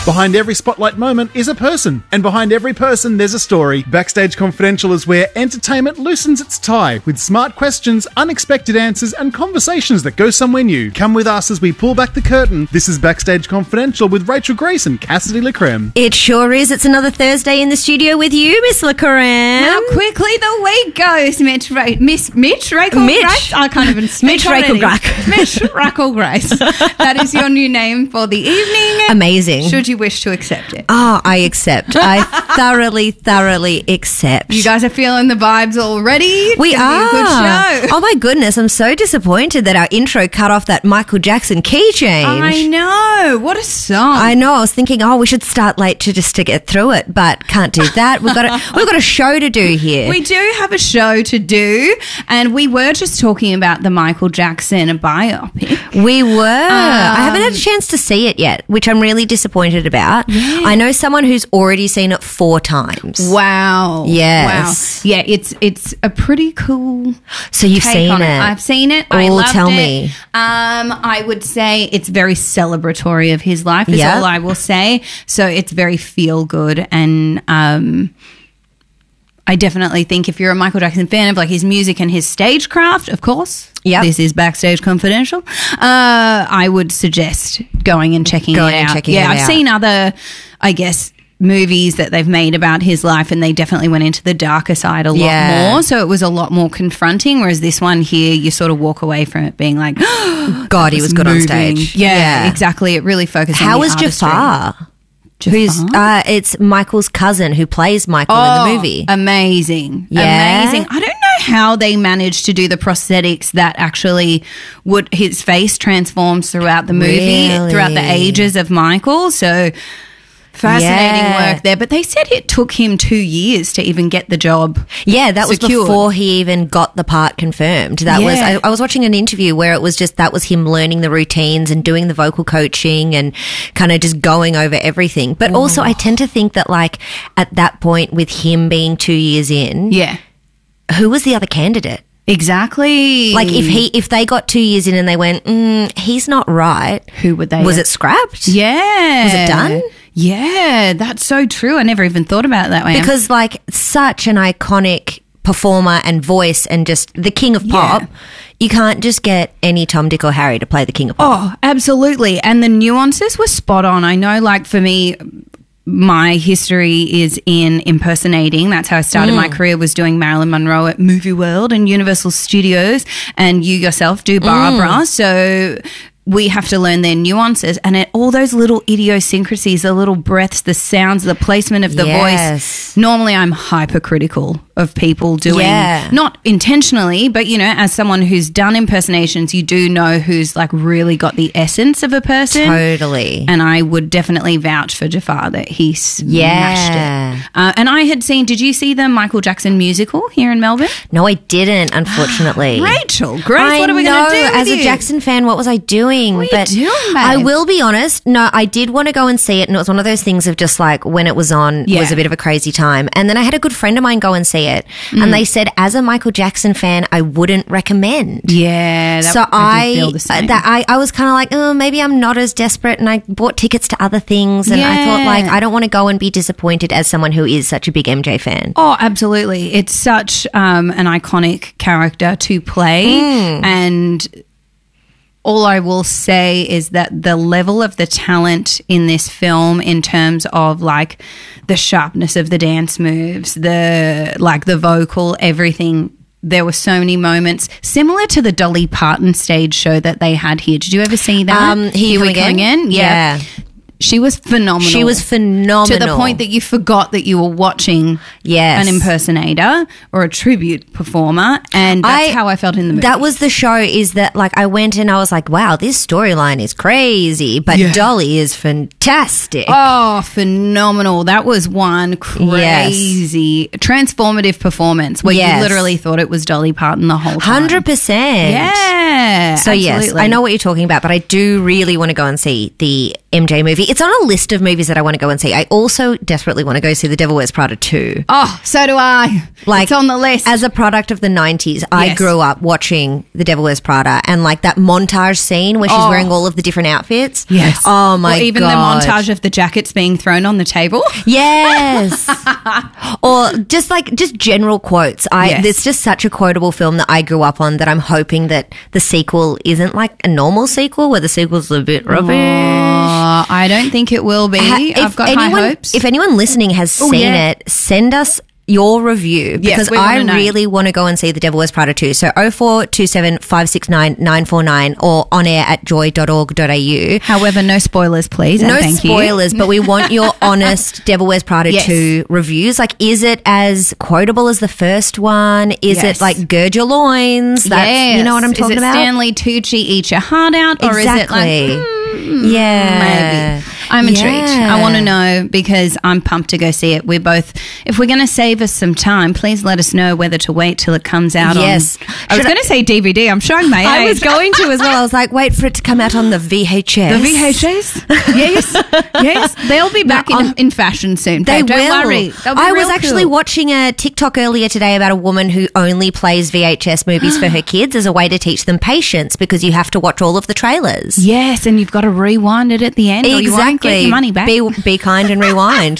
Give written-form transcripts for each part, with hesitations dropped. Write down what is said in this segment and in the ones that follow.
Behind every spotlight moment is a person, and behind every person there's a story. Backstage Confidential is where entertainment loosens its tie with smart questions, unexpected answers, and conversations that go somewhere new. Come with us as we pull back the curtain. This is Backstage Confidential with Rachel Grace and Cassidy LaCreme. It sure is. It's another Thursday in the studio with you, Miss LaCreme. How quickly the week goes, Mitch Rackle Grace. I can't even speak. Mitch Rackle Grace. Mitch Rackle Grace. That is your new name for the evening. Amazing. Should you wish to accept it? Oh, I accept. I thoroughly accept. You guys are feeling the vibes already. We It's are. gonna be a good show. Oh my goodness, I'm so disappointed that our intro cut off that Michael Jackson key change. I know. What a song. I know. I was thinking, we should start late to get through it, but can't do that. We've got a show to do here. We do have a show to do, and we were just talking about the Michael Jackson biopic. We were. I haven't had a chance to see it yet, which I'm really disappointed about. Yeah. I know someone who's already seen it 4 times. Wow. Yes. Wow. Yeah, it's a pretty cool So you've take seen on it. I've seen it. I Oh, loved tell it. me. I would say it's very celebratory of his life is Yeah. all I will say. So it's very feel good, and I definitely think if you're a Michael Jackson fan of like his music and his stagecraft, of course, Yep. this is Backstage Confidential, I would suggest going and checking Going it and out. checking it I've out. seen other, I guess, movies that they've made about his life, and they definitely went into the darker side a lot Yeah. more. So it was a lot more confronting, whereas this one here, you sort of walk away from it being like, God, he was good on moving. stage. Yeah, exactly. It really focused on How the was artistry. Jafar? Who's it's Michael's cousin who plays Michael in the movie. Amazing. Yeah? Amazing. I don't know how they managed to do the prosthetics that actually would his face transforms throughout the movie, Really? throughout the ages of Michael. So fascinating Yeah. work there. But they said it took him 2 years to even get the job. Yeah, that was secured. before he even got the part confirmed. That was Yeah. I was watching an interview where it was just that was him learning the routines and doing the vocal coaching and kind of just going over everything. But also I tend to think that like at that point with him being 2 years in, Yeah. who was the other candidate? Exactly. Like if they got 2 years in and they went, he's not right. who would they Was it scrapped? Yeah. Was it done? Yeah, that's so true. I never even thought about it that way. Because like such an iconic performer and voice and just the king of pop, you can't just get any Tom, Dick or Harry to play the king of pop. Oh, absolutely. And the nuances were spot on. I know, like, for me, my history is in impersonating. That's how I started my career, was doing Marilyn Monroe at Movie World and Universal Studios, and you yourself do Barbara. So we have to learn their nuances and all those little idiosyncrasies, the little breaths, the sounds, the placement of the voice. Normally I'm hypercritical of people doing, not intentionally, but, you know, as someone who's done impersonations, you do know who's like really got the essence of a person. Totally. And I would definitely vouch for Jafar that he smashed it. And I had seen, did you see the Michael Jackson musical here in Melbourne? No, I didn't, unfortunately. Rachel, Grace, what are we going to do with as you? a Jackson fan, what was I doing? What are you doing, babe? I will be honest. No, I did want to go and see it, and it was one of those things of just like when it was on, it was a bit of a crazy time. And then I had a good friend of mine go and see it, and they said, as a Michael Jackson fan, I wouldn't recommend. Yeah, I did feel the same. I was kind of like, oh, maybe I'm not as desperate, and I bought tickets to other things, and I thought like I don't want to go and be disappointed as someone who is such a big MJ fan. Oh, absolutely. It's such an iconic character to play. And all I will say is that the level of the talent in this film in terms of like the sharpness of the dance moves, the vocal, everything, there were so many moments similar to the Dolly Parton stage show that they had here. Did you ever see that? Here We Come Again? Yeah. She was phenomenal. She was phenomenal. To the point that you forgot that you were watching an impersonator or a tribute performer. And that's how I felt in the movie. That was the show, is that like I went and I was like, wow, this storyline is crazy, but Dolly is fantastic. Oh, phenomenal. That was one crazy, transformative performance where you literally thought it was Dolly Parton the whole time. 100%. Yeah. So absolutely. yes, I know what you're talking about, but I do really want to go and see the MJ movie. It's on a list of movies that I want to go and see. I also desperately want to go see The Devil Wears Prada 2. Oh, so do I. Like, it's on the list. As a product of the 90s, I Yes. grew up watching The Devil Wears Prada, and like that montage scene where she's wearing all of the different outfits. Yes. Oh my god. Or even the montage of the jackets being thrown on the table. Yes. Or just general quotes. Yes. It's just such a quotable film that I grew up on that I'm hoping that the sequel isn't like a normal sequel where the sequel's a bit rubbish. I don't think it will be. I've got high hopes. If anyone listening has seen it, send us your review because we wanna I know. really want to go and see The Devil Wears Prada 2. So 0427 569 949 or on air at joy.org.au. However, no spoilers, please. No and thank spoilers, but we want your honest Devil Wears Prada Yes. 2 reviews. Like, is it as quotable as the first one? Is Yes. it like gird your loins? Yes. You know what I'm talking is it about? Stanley Tucci eat your heart out? Or Exactly. is it like, yeah. maybe? I'm intrigued. Yeah. I want to know because I'm pumped to go see it. We're both, if we're going to save us some time, please let us know whether to wait till it comes out Yes. on... I was going to say DVD. I'm showing my age. I was going to as well. I was like, wait for it to come out on the VHS. The VHS? Yes. Yes. They'll be back in fashion soon. They Don't will. worry. They'll be I real was actually cool. watching a TikTok earlier today about a woman who only plays VHS movies for her kids as a way to teach them patience because you have to watch all of the trailers. Yes, and you've got to rewind it at the end or you won't get your money back. Be kind and rewind.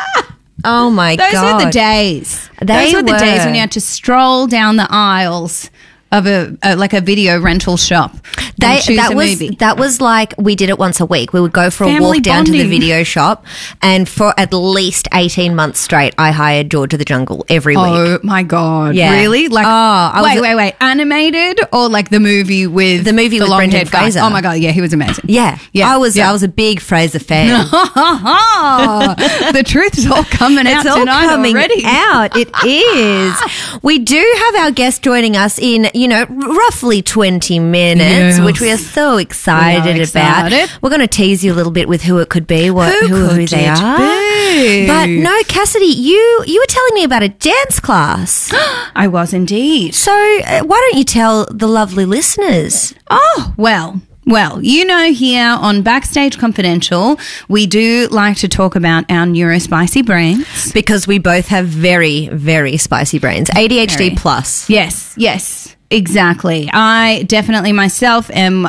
Oh my Those god. were the days. They Those were the days were. when you had to stroll down the aisles of a video rental shop and choose a movie. That was like we did it once a week. We would go for a Family walk down to the bonding. video shop, and for at least 18 months straight, I hired George of the Jungle every week. Oh my god! Yeah. Really? Like, I was wait, animated or like the movie with The movie with long-haired Brendan guy? Fraser. Oh my god! Yeah, he was amazing. Yeah, Yeah, I was yeah. a big Fraser fan. The truth's all coming out It's all tonight coming already. out. It is. We do have our guest joining us in, roughly 20 minutes, Yes. which we are so excited We are about. excited. We're going to tease you a little bit with who it could be, who they are. be? But no, Cassidy, you were telling me about a dance class. I was indeed. So why don't you tell the lovely listeners? Oh, well, here on Backstage Confidential, we do like to talk about our neurospicy brains. Because we both have very, very spicy brains. ADHD Very. plus. Yes, exactly. I definitely myself am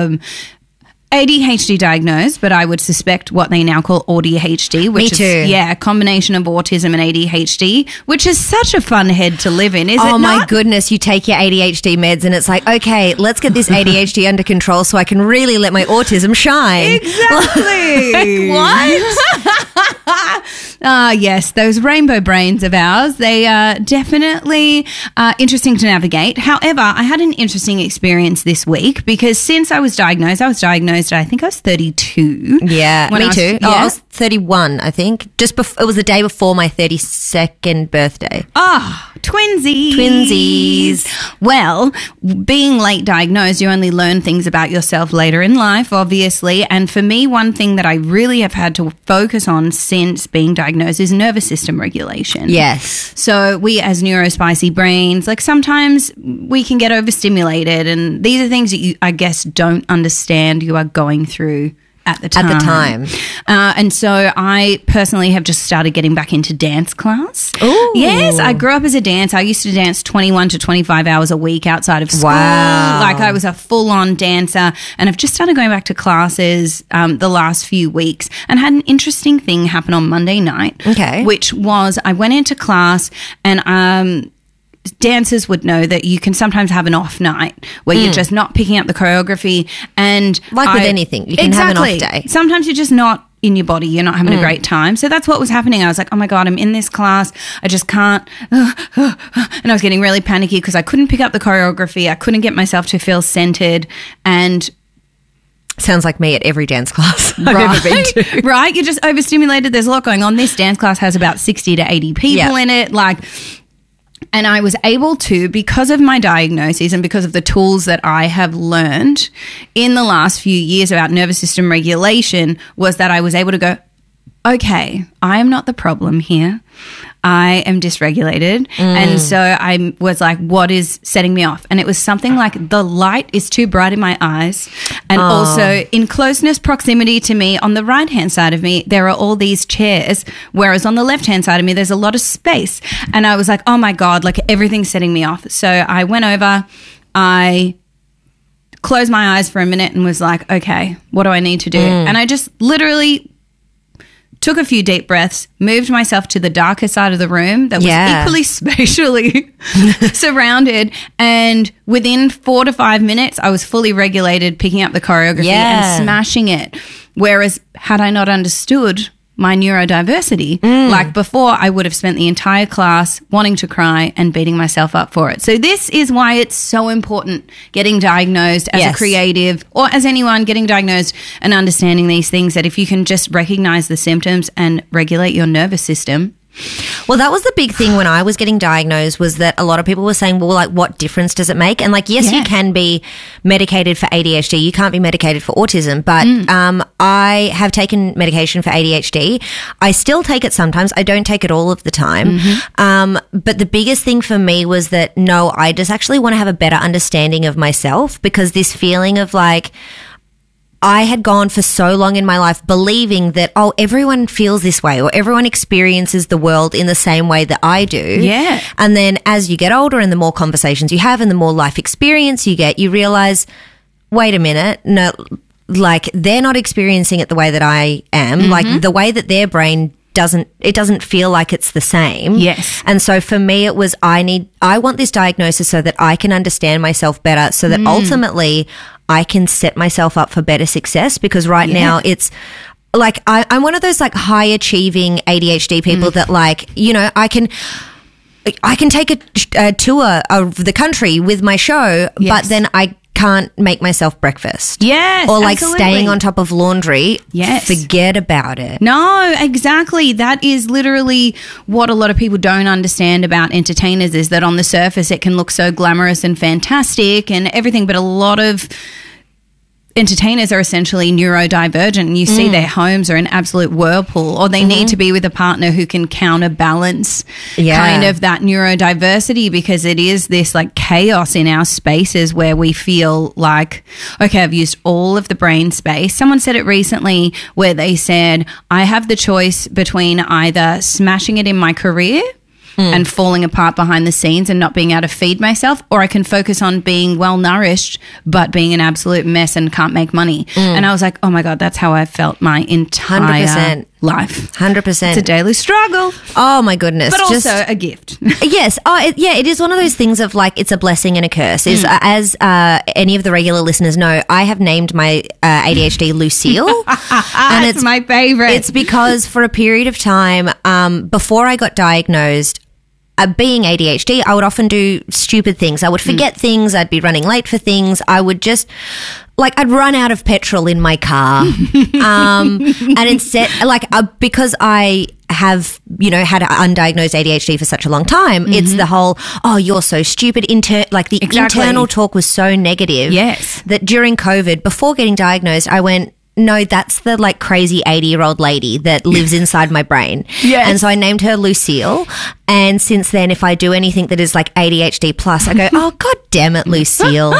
ADHD diagnosed, but I would suspect what they now call ADHD, which Me too. is a combination of autism and ADHD, which is such a fun head to live in, is it Oh my not? goodness, you take your ADHD meds and it's like, okay, let's get this ADHD under control so I can really let my autism shine. Exactly. What? Yes, those rainbow brains of ours, they are definitely interesting to navigate. However, I had an interesting experience this week because since I was diagnosed, I think I was 32. Yeah, When me I was- too. yeah. I was 31, I think. It was the day before my 32nd birthday. Twinsies. Twinsies. Well, being late diagnosed, you only learn things about yourself later in life, obviously. And for me, one thing that I really have had to focus on since being diagnosed is nervous system regulation. Yes. So we as neurospicy brains, like sometimes we can get overstimulated, and these are things that you, I guess, don't understand you are going through at the time. And so I personally have just started getting back into dance class. Ooh. Yes, I grew up as a dancer. I used to dance 21 to 25 hours a week outside of school. Wow. Like I was a full-on dancer, and I've just started going back to classes the last few weeks and had an interesting thing happen on Monday night. Okay. Which was I went into class and dancers would know that you can sometimes have an off night where you're just not picking up the choreography, and Like with anything, you can have an off day. Sometimes you're just not in your body, you're not having a great time. So that's what was happening. I was like, oh my God, I'm in this class, I just can't and I was getting really panicky because I couldn't pick up the choreography, I couldn't get myself to feel centered, and Sounds like me at every dance class I've ever been to. Right, you're just overstimulated, there's a lot going on. This dance class has about 60 to 80 people in it, and I was able to, because of my diagnosis and because of the tools that I have learned in the last few years about nervous system regulation, was that I was able to go, okay, I am not the problem here. I am dysregulated. And so I was like, what is setting me off? And it was something like the light is too bright in my eyes. And also in closeness proximity to me on the right-hand side of me, there are all these chairs, whereas on the left-hand side of me, there's a lot of space. And I was like, oh my God, like everything's setting me off. So I went over, I closed my eyes for a minute and was like, okay, what do I need to do? And I just literally took a few deep breaths, moved myself to the darker side of the room that was equally spatially surrounded, and within 4 to 5 minutes, I was fully regulated, picking up the choreography and smashing it. Whereas had I not understood my neurodiversity, like before, I would have spent the entire class wanting to cry and beating myself up for it. So this is why it's so important getting diagnosed as a creative, or as anyone getting diagnosed and understanding these things, that if you can just recognize the symptoms and regulate your nervous system. Well, that was the big thing when I was getting diagnosed, was that a lot of people were saying, well, like, what difference does it make? And like, yes, you can be medicated for ADHD. You can't be medicated for autism. But I have taken medication for ADHD. I still take it sometimes. I don't take it all of the time. But the biggest thing for me was that, no, I just actually want to have a better understanding of myself, because this feeling of like, I had gone for so long in my life believing that, oh, everyone feels this way, or everyone experiences the world in the same way that I do. Yeah. And then as you get older and the more conversations you have and the more life experience you get, you realize, wait a minute, no, like they're not experiencing it the way that I am. Like the way that their brain doesn't feel like it's the same. Yes. And so for me, it was, I want this diagnosis so that I can understand myself better, so that ultimately I can set myself up for better success, because right now it's like, I'm one of those like high achieving ADHD people that like, you know, I can take a tour of the country with my show, but then I can't make myself breakfast. Yes. Or like staying on top of laundry. Yes. Forget about it. No, exactly. That is literally what a lot of people don't understand about entertainers, is that on the surface it can look so glamorous and fantastic and everything, but a lot of entertainers are essentially neurodivergent. You see their homes are an absolute whirlpool, or they need to be with a partner who can counterbalance kind of that neurodiversity, because it is this like chaos in our spaces where we feel like, okay, I've used all of the brain space. Someone said it recently where they said, I have the choice between either smashing it in my career and falling apart behind the scenes and not being able to feed myself, or I can focus on being well nourished but being an absolute mess and can't make money. And I was like, oh my God, that's how I felt my entire 100%. life. 100%. It's a daily struggle. Oh my goodness. But also a gift. Yes. Oh, it is one of those things of like, it's a blessing and a curse. Is as any of the regular listeners know, I have named my ADHD Lucille. And it's my favorite. It's because for a period of time, before I got diagnosed, being ADHD, I would often do stupid things. I would forget things. I'd be running late for things. I would just, like, I'd run out of petrol in my car. And instead, like, because I have, you know, had undiagnosed ADHD for such a long time, it's the whole, oh, you're so stupid. The internal talk was so negative. Yes. That during COVID, before getting diagnosed, I went, no, that's the like crazy 80-year-old lady that lives inside my brain. Yes. And so I named her Lucille. And since then, if I do anything that is like ADHD plus, I go, oh, God damn it, Lucille.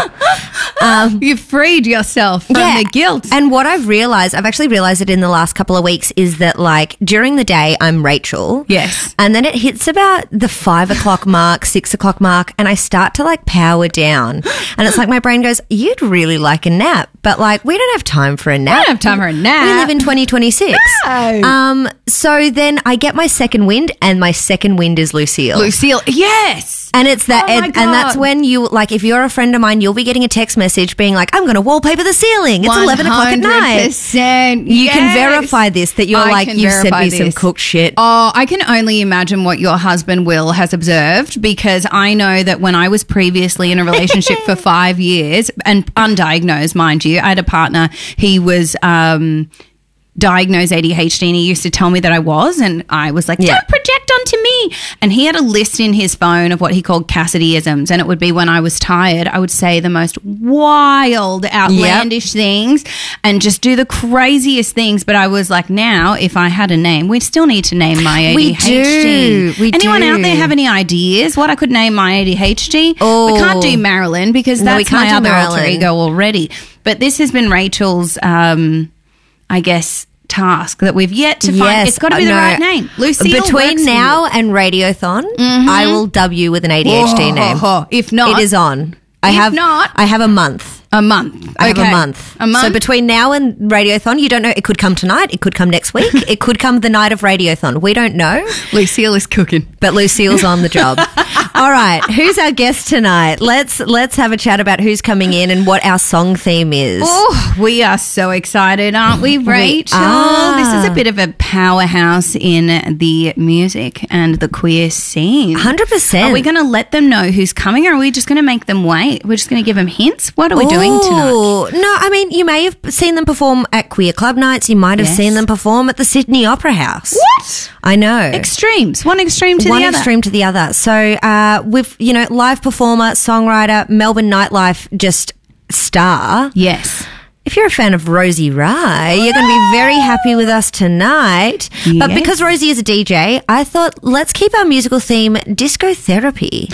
You've freed yourself from the guilt. And what I've actually realized it in the last couple of weeks, is that like during the day, I'm Rachel. Yes. And then it hits about the 5 o'clock mark, 6 o'clock mark, and I start to like power down. And it's like my brain goes, you'd really like a nap. But like, we don't have time for a nap. I don't have time for a nap. We live in 2026. No. So then I get my second wind, and my second wind is Lucille. Lucille, yes. And it's that, Oh my and that's when you, like, if you're a friend of mine, you'll be getting a text message being like, I'm going to wallpaper the ceiling. It's 11 o'clock at night. 100%. You can verify this, that you're I like, can you sent verify me some this. cooked shit. Oh, I can only imagine what your husband Will has observed, because I know that when I was previously in a relationship for 5 years, and undiagnosed, mind you, I had a partner, he was diagnosed ADHD, and he used to tell me that I was, and I was like, don't project project onto me. And he had a list in his phone of what he called Cassidy-isms. And it would be when I was tired, I would say the most wild, outlandish things and just do the craziest things. But I was like, now, if I had a name, we'd still need to name my ADHD. Anyone out there have any ideas what I could name my ADHD? We can't do Marilyn because that's my other alter ego already. But this has been Rachel's, I guess, task that we've yet to find. It's got to be the right name. Lucille. Between now and Radiothon, I will dub you with an ADHD name. If not, it is on. I have a month. I have a month. So between now and Radiothon, you don't know. It could come tonight. It could come next week. It could come the night of Radiothon. We don't know. Lucille is cooking. But Lucille's on the job. All right. Who's our guest tonight? Let's have a chat about who's coming in and what our song theme is. Oh, we are so excited, aren't we, Rachel? This is a bit of a powerhouse in the music and the queer scene. 100%. Are we going to let them know who's coming, or are we just going to make them wait? We're just going to give them hints? What are we doing tonight? No, I mean, you may have seen them perform at Queer Club Nights. You might have seen them perform at the Sydney Opera House. What? I know. Extremes. One extreme to the other. One extreme to the other. So with, live performer, songwriter, Melbourne nightlife just star. Yes. If you're a fan of Rosie Rai, you're going to be very happy with us tonight. Yes. But because Rosie is a DJ, I thought, let's keep our musical theme Disco Therapy.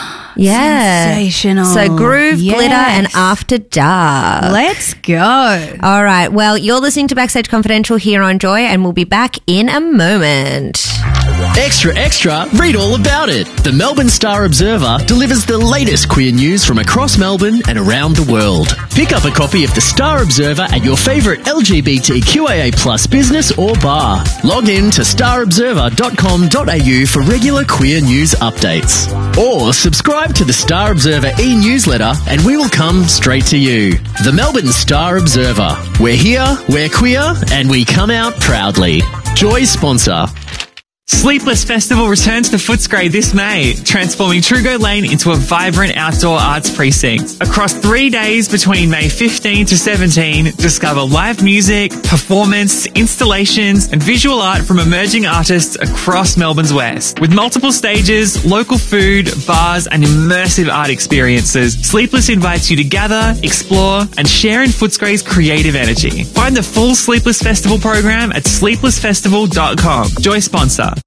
Yeah. Sensational. So Groove, Glitter, and After Dark. Let's go. All right. Well, you're listening to Backstage Confidential here on Joy, and we'll be back in a moment. Extra, extra, read all about it. The Melbourne Star Observer delivers the latest queer news from across Melbourne and around the world. Pick up a copy of the Star Observer at your favourite LGBTQIA+ business or bar. Log in to starobserver.com.au for regular queer news updates. Or subscribe to the Star Observer e-newsletter and we will come straight to you. The Melbourne Star Observer. We're here, we're queer, and we come out proudly. Joy sponsor. Sleepless Festival returns to Footscray this May, transforming Trugo Lane into a vibrant outdoor arts precinct. Across 3 days between May 15 to 17, discover live music, performance, installations, and visual art from emerging artists across Melbourne's west. With multiple stages, local food, bars, and immersive art experiences, Sleepless invites you to gather, explore, and share in Footscray's creative energy. Find the full Sleepless Festival program at sleeplessfestival.com. Joy sponsor.